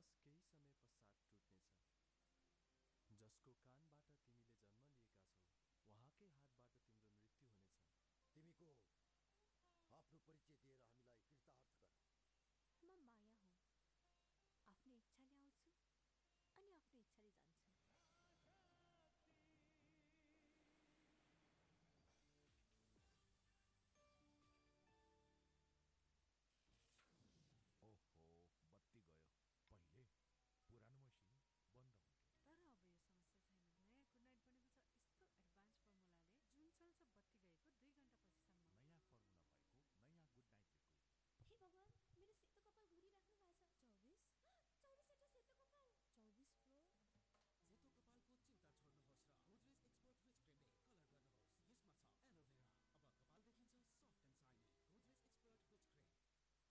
बस केही समय पश्चात टुट्नेछ। जसको कानबाट तिमीले जन्म लिएका छौ उहाँकै हातबाट तिम्रो मृत्यु हुनेछ। तिमी को हौ? आफ्नो परिचय दिएर हामीलाई कृतार्थ गर। म माया हुँ। आफ्नो इच्छाले आउँछु अनि आफ्नो इच्छाले जान्छु।